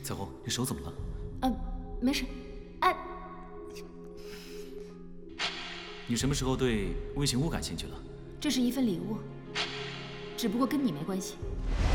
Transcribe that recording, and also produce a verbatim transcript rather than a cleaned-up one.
彩虹，你手怎么了？ 呃，没事。哎， 你什么时候对微型物感兴趣了？ 这是一份礼物，只不过跟你没关系。